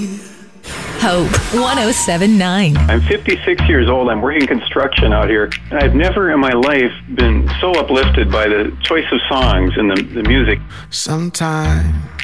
Hope 1079. I'm 56 years old. I'm working construction out here. I've never in my life been so uplifted by the choice of songs and the music. Sometime